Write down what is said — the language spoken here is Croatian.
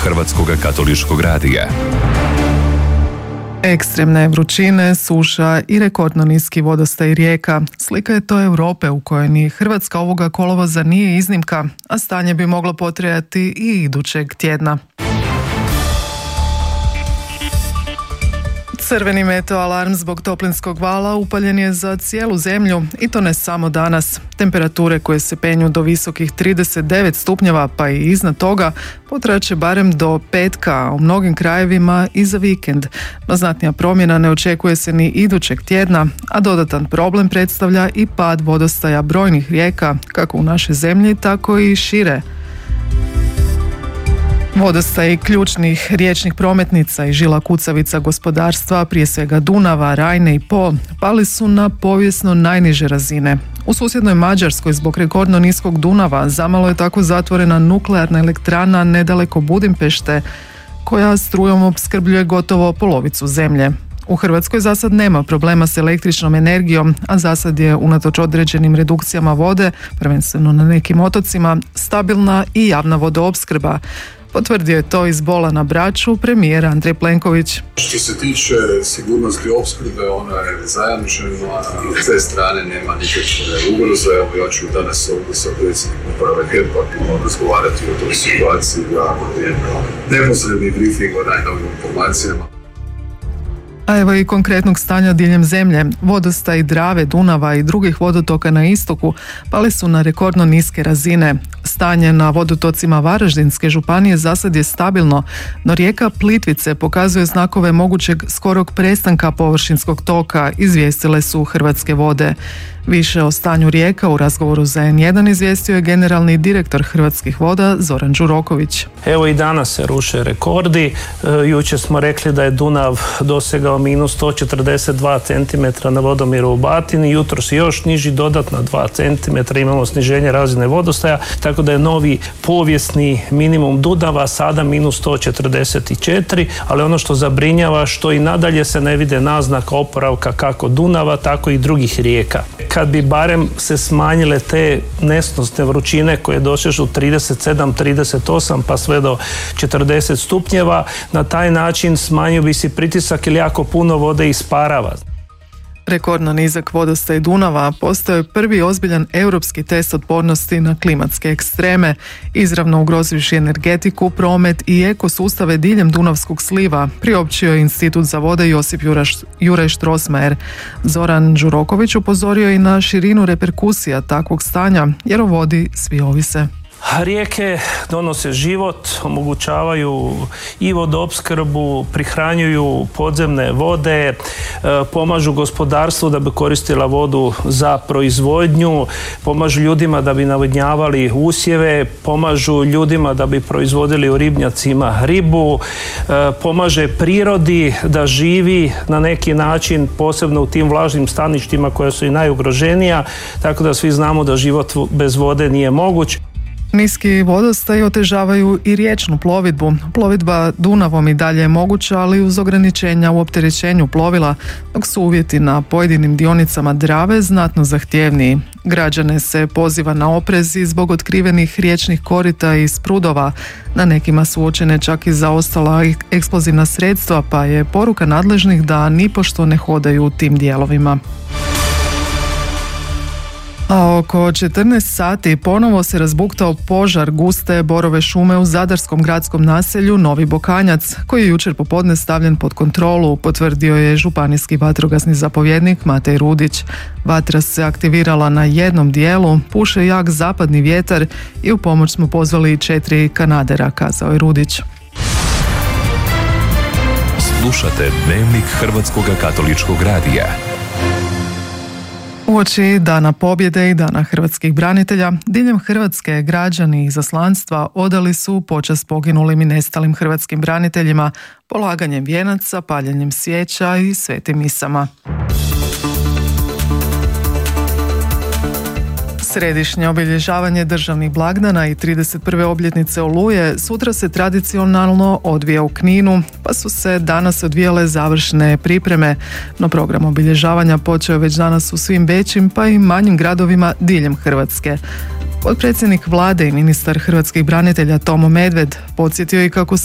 Hrvatskog katoličkog radija. Ekstremne vrućine, suša i rekordno niski vodostaj rijeka. Slika je to Europe u kojoj ni Hrvatska ovoga kolovoza nije iznimka, a stanje bi moglo potrajati i idućeg tjedna. Crveni meteo alarm zbog toplinskog vala upaljen je za cijelu zemlju i to ne samo danas. Temperature koje se penju do visokih 39 stupnjeva pa i iznad toga potraće barem do petka, a u mnogim krajevima i za vikend. No znatnija promjena ne očekuje se ni idućeg tjedna, a dodatan problem predstavlja i pad vodostaja brojnih rijeka, kako u našoj zemlji, tako i šire. Vodostaj ključnih riječnih prometnica i žila kucavica gospodarstva, prije svega Dunava, Rajne i Po, pali su na povijesno najniže razine. U susjednoj Mađarskoj zbog rekordno niskog Dunava zamalo je tako zatvorena nuklearna elektrana nedaleko Budimpešte, koja strujom opskrbljuje gotovo polovicu zemlje. U Hrvatskoj zasad nema problema s električnom energijom, a zasad je unatoč određenim redukcijama vode, prvenstveno na nekim otocima, stabilna i javna vodoopskrba. Potvrdio je to iz Bola na Braču premijer Andrej Plenković. Što se tiče sigurnosti opskrbe, ona je zajamčena, s te strane nema nikakve ugroze. Evo, ja ću danas ovdje sa predsjednikom uprave HEP-a razgovarati o toj situaciji, da je neposredni briefing o najnovim informacijama. A evo i konkretnog stanja diljem zemlje. Vodostaj Drave, Dunava i drugih vodotoka na istoku pali su na rekordno niske razine. Stanje na vodotocima Varaždinske županije zasad je stabilno, no rijeka Plitvice pokazuje znakove mogućeg skorog prestanka površinskog toka, izvijestile su Hrvatske vode. Više o stanju rijeka u razgovoru za N1 izvijestio je generalni direktor Hrvatskih voda Zoran Đuroković. Evo i danas se ruše rekordi. Jučer smo rekli da je Dunav dosegao minus 142 cm na vodomjeru u Batini. Jutros još niži, dodatna 2 cm, imamo sniženje razine vodostaja, tako da je novi povijesni minimum Dunava sada minus 144, ali ono što zabrinjava što i nadalje se ne vide naznaka oporavka kako Dunava, tako i drugih rijeka. Kad bi barem se smanjile te nesnosne vrućine koje dosežu 37, 38 pa sve do 40 stupnjeva, na taj način smanjio bi se pritisak jer jako puno vode isparava. Rekordno nizak vodostaj Dunava postao je prvi ozbiljan europski test otpornosti na klimatske ekstreme, izravno ugrozivši energetiku, promet i ekosustave diljem Dunavskog sliva, priopćio je Institut za vode Josip Juraj Strossmayer. Zoran Đuroković upozorio i na širinu reperkusija takvog stanja, jer o vodi svi ovise. Rijeke donose život, omogućavaju i vodoopskrbu, prihranjuju podzemne vode, pomažu gospodarstvu da bi koristila vodu za proizvodnju, pomažu ljudima da bi navodnjavali usjeve, pomažu ljudima da bi proizvodili u ribnjacima ribu, pomaže prirodi da živi na neki način, posebno u tim vlažnim staništima koja su i najugroženija, tako da svi znamo da život bez vode nije moguć. Niski vodostaj otežavaju i riječnu plovidbu. Plovidba Dunavom i dalje je moguća, ali uz ograničenja u opterećenju plovila, dok su uvjeti na pojedinim dionicama Drave znatno zahtjevniji. Građane se poziva na oprez i zbog otkrivenih riječnih korita i sprudova. Na nekima su uočene čak i zaostala eksplozivna sredstva, pa je poruka nadležnih da nipošto ne hodaju u tim dijelovima. A oko 14 sati ponovo se razbuktao požar guste borove šume u zadarskom gradskom naselju Novi Bokanjac, koji je jučer popodne stavljen pod kontrolu, potvrdio je županijski vatrogasni zapovjednik Matej Rudić. Vatra se aktivirala na jednom dijelu, puše jak zapadni vjetar i u pomoć smo pozvali 4 kanadera, kazao je Rudić. Slušate Dnevnik Hrvatskog katoličkog radija. Uoči Dana pobjede i Dana hrvatskih branitelja, diljem Hrvatske građani i izaslanstva odali su počast poginulim i nestalim hrvatskim braniteljima polaganjem vijenaca, paljenjem svijeća i svetim misama. Središnje obilježavanje državnih blagdana i 31. obljetnice Oluje sutra se tradicionalno odvija u Kninu, pa su se danas odvijale završne pripreme, no program obilježavanja počeo je već danas u svim većim pa i manjim gradovima diljem Hrvatske. Potpredsjednik vlade i ministar hrvatskih branitelja Tomo Medved podsjetio i kako